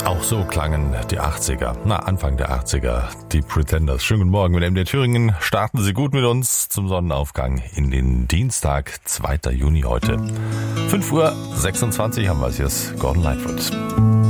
Auch so klangen die 80er, Anfang der 80er, die Pretenders. Schönen guten Morgen mit MDR Thüringen. Starten Sie gut mit uns zum Sonnenaufgang in den Dienstag, 2. Juni heute. 5:26 Uhr haben wir es, hier ist Gordon Lightfoot.